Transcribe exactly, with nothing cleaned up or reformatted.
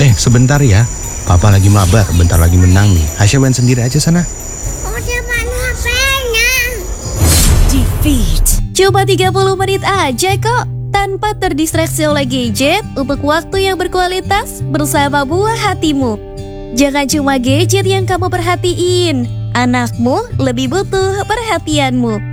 Eh, sebentar ya. Papa lagi mabar, bentar lagi menang nih. Hasya main sendiri aja sana. Udah mana H P-nya? Defeat. Cuma tiga puluh menit aja kok. Tanpa terdistraksi oleh gadget untuk waktu yang berkualitas bersama buah hatimu. Jangan cuma gadget yang kamu perhatiin. Anakmu lebih butuh perhatianmu.